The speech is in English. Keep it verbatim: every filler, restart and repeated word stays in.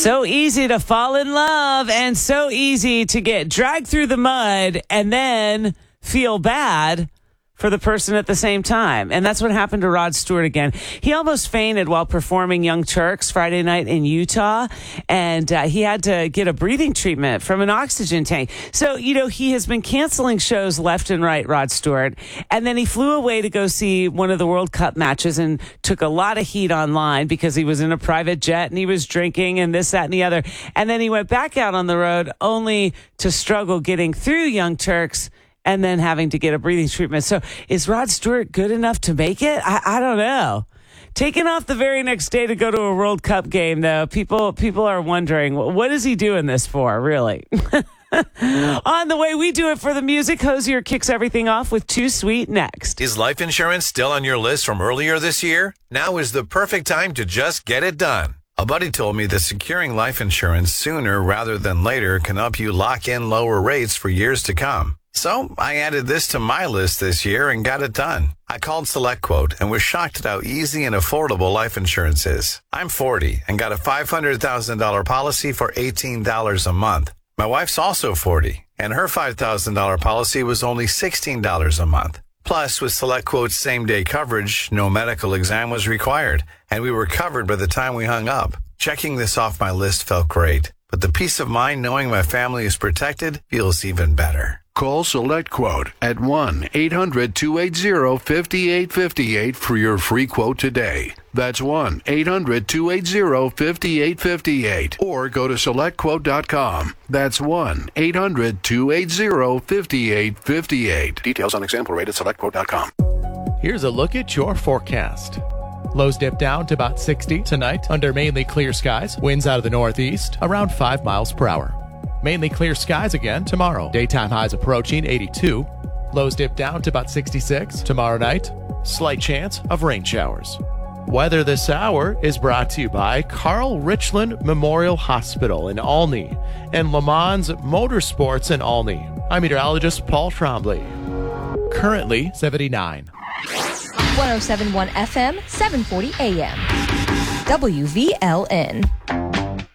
So easy to fall in love and so easy to get dragged through the mud and then feel bad for the person at the same time. And that's what happened to Rod Stewart again. He almost fainted while performing Young Turks Friday night in Utah. And uh, he had to get a breathing treatment from an oxygen tank. So, you know, he has been canceling shows left and right, Rod Stewart. And then he flew away to go see one of the World Cup matches and took a lot of heat online because he was in a private jet and he was drinking and this, that, and the other. And then he went back out on the road only to struggle getting through Young Turks and then having to get a breathing treatment. So is Rod Stewart good enough to make it? I, I don't know. Taking off the very next day to go to a World Cup game, though, people people are wondering, what is he doing this for, really? On the way, we do it for the music. Hosier kicks everything off with Too Sweet next. Is life insurance still on your list from earlier this year? Now is the perfect time to just get it done. A buddy told me that securing life insurance sooner rather than later can help you lock in lower rates for years to come. So I added this to my list this year and got it done. I called SelectQuote and was shocked at how easy and affordable life insurance is. I'm forty and got a five hundred thousand dollars policy for eighteen dollars a month. My wife's also forty and her five thousand dollars policy was only sixteen dollars a month. Plus, with SelectQuote's same-day coverage, no medical exam was required, and we were covered by the time we hung up. Checking this off my list felt great, but the peace of mind knowing my family is protected feels even better. Call SelectQuote at one eight hundred two eight zero five eight five eight for your free quote today. That's one eight hundred two eight zero five eight five eight. Or go to select quote dot com. That's one eight hundred two eight zero five eight five eight. Details on example rate at select quote dot com. Here's a look at your forecast. Lows dip down to about sixty tonight under mainly clear skies. Winds out of the northeast around five miles per hour. Mainly clear skies again tomorrow. Daytime highs approaching eighty-two. Lows dip down to about sixty-six tomorrow night. Slight chance of rain showers. Weather this hour is brought to you by Carl Richland Memorial Hospital in Olney and Le Mans Motorsports in Olney. I'm meteorologist Paul Trombley. Currently seventy-nine. one oh seven point one F M, seven forty A M. W V L N.